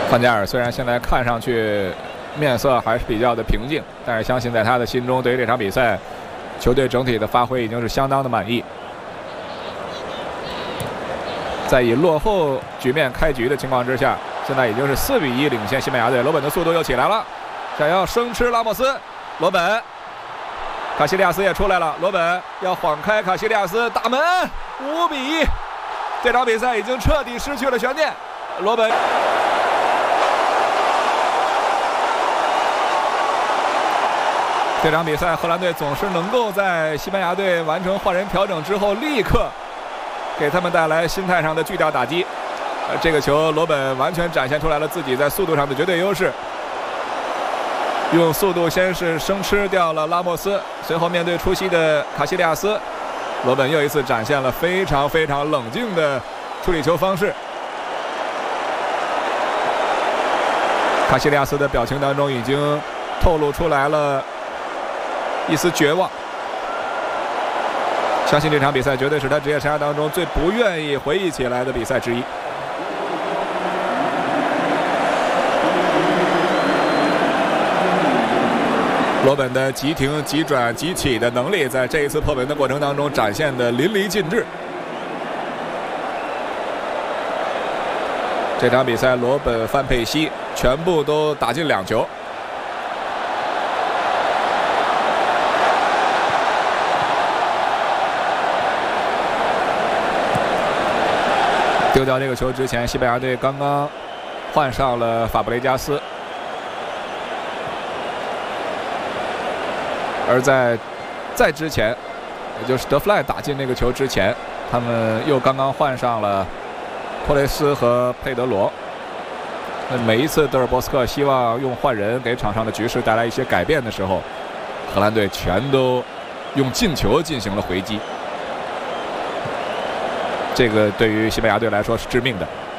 范加尔虽然现在看上去面色还是比较的平静，但是相信在他的心中，对于这场比赛，球队整体的发挥已经是相当的满意。在以落后局面开局的情况之下，现在已经是4比1领先西班牙队。罗本的速度又起来了，想要生吃拉莫斯，罗本，卡西利亚斯也出来了，罗本要晃开卡西利亚斯，大门5比1，这场比赛已经彻底失去了悬念。罗本。这场比赛，荷兰队总是能够在西班牙队完成换人调整之后，立刻给他们带来心态上的巨大打击。这个球，罗本完全展现出来了自己在速度上的绝对优势，用速度先是生吃掉了拉莫斯，随后面对出席的卡西利亚斯，罗本又一次展现了非常非常冷静的处理球方式。卡西利亚斯的表情当中已经透露出来了一丝绝望，相信这场比赛绝对是他职业生涯当中最不愿意回忆起来的比赛之一。罗本的急停、急转、急起的能力，在这一次破门的过程当中展现的淋漓尽致。这场比赛，罗本、范佩西全部都打进2球。丢掉这个球之前，西班牙队刚刚换上了法布雷加斯，而在之前，也就是德弗赖打进那个球之前，他们又刚刚换上了托雷斯和佩德罗。每一次德尔波斯克希望用换人给场上的局势带来一些改变的时候，荷兰队全都用进球进行了回击。这个对于西班牙队来说是致命的。